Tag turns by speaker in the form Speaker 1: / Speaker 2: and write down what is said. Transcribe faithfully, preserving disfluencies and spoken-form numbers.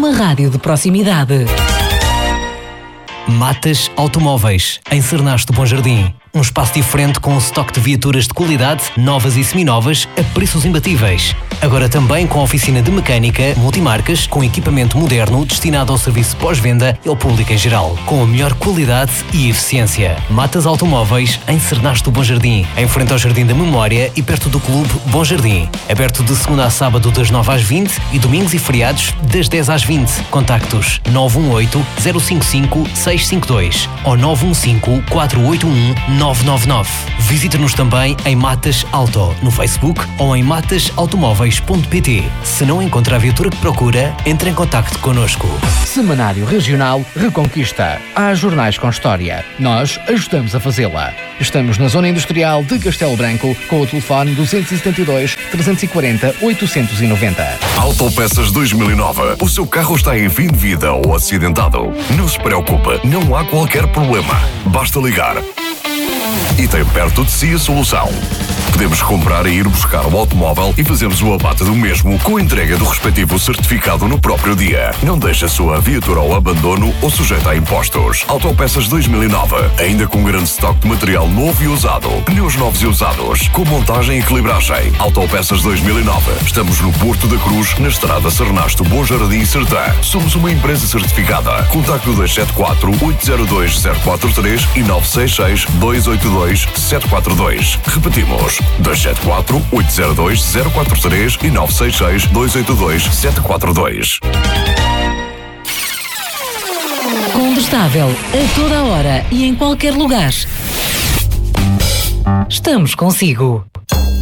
Speaker 1: uma rádio de proximidade.
Speaker 2: Matas Automóveis, em Cernasto Bom Jardim. Um espaço diferente com um estoque de viaturas de qualidade, novas e seminovas, a preços imbatíveis. Agora também com oficina de mecânica, multimarcas, com equipamento moderno destinado ao serviço pós-venda e ao público em geral, com a melhor qualidade e eficiência. Matas Automóveis, em Cernasto Bom Jardim, em frente ao Jardim da Memória e perto do Clube Bom Jardim. Aberto de segunda a sábado das nove às vinte e domingos e feriados das dez às vinte. Contactos nove um oito, zero cinco cinco, seis cinco dois ou nove um cinco, quatro oito um, nove nove nove. Visite-nos também em Matas Auto, no Facebook ou em matas automóveis ponto pt. Se não encontra a viatura que procura, entre em contacto connosco.
Speaker 3: Semanário Regional Reconquista. Há jornais com história. Nós ajudamos a fazê-la. Estamos na Zona Industrial de Castelo Branco com o telefone duzentos e setenta e dois, trezentos e quarenta, oitocentos e noventa.
Speaker 4: Autopeças dois mil e nove. O seu carro está em fim de vida ou acidentado? Não se preocupe, não há qualquer problema. Basta ligar. E tem perto de si a solução. Podemos comprar e ir buscar o automóvel e fazemos o abate do mesmo com a entrega do respectivo certificado no próprio dia. Não deixe a sua viatura ao abandono ou sujeita a impostos. Autopeças dois mil e nove, ainda com grande estoque de material novo e usado. Pneus novos e usados, com montagem e equilibragem. Autopeças dois mil e nove. Estamos no Porto da Cruz, na estrada Cernasto Bom Jardim Sertã. Somos uma empresa certificada. Contacte o dois sete quatro, oito zero dois, zero quatro três e nove seis seis, dois oito dois, sete quatro dois. Repetimos. dois sete quatro, oito zero dois, zero quatro três e nove seis seis, dois oito dois, sete quatro dois.
Speaker 1: Condestável, a toda a hora e em qualquer lugar. Estamos consigo.